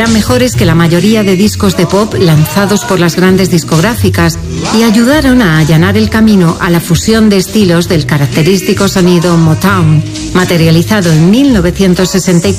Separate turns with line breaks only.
eran mejores que la mayoría de discos de pop lanzados por las grandes discográficas y ayudaron a allanar el camino a la fusión de estilos del característico sonido Motown, materializado en 1964